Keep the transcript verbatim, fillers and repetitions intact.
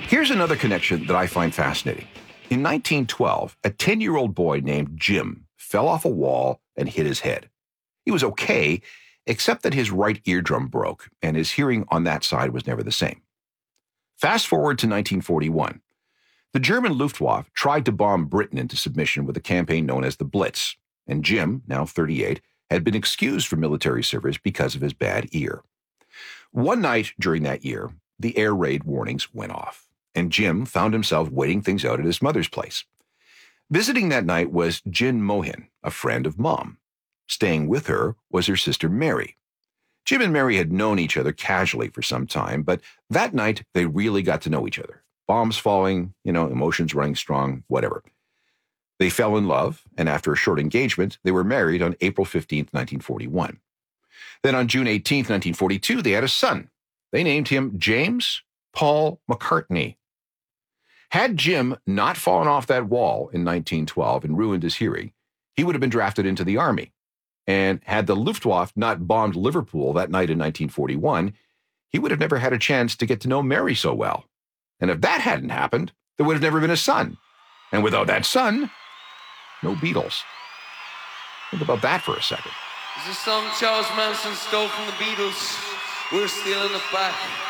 Here's another connection that I find fascinating. In nineteen twelve, a ten-year-old boy named Jim fell off a wall and hit his head. He was okay, except that his right eardrum broke, and his hearing on that side was never the same. Fast forward to nineteen forty-one. The German Luftwaffe tried to bomb Britain into submission with a campaign known as the Blitz, and Jim, now thirty-eight, had been excused from military service because of his bad ear. One night during that year, the air raid warnings went off, and Jim found himself waiting things out at his mother's place. Visiting that night was Jin Mohin, a friend of Mom. Staying with her was her sister Mary. Jim and Mary had known each other casually for some time, but that night they really got to know each other. Bombs falling, you know, emotions running strong, whatever. They fell in love, and after a short engagement, they were married on April fifteenth, nineteen forty-one. Then on June eighteenth, nineteen forty-two, they had a son. They named him James Paul McCartney. Had Jim not fallen off that wall in nineteen twelve and ruined his hearing, he would have been drafted into the army. And had the Luftwaffe not bombed Liverpool that night in nineteen forty-one, he would have never had a chance to get to know Mary so well. And if that hadn't happened, there would have never been a son. And without that son, no Beatles. Think about that for a second. Is this song Charles Manson stole from the Beatles? We're stealing it back.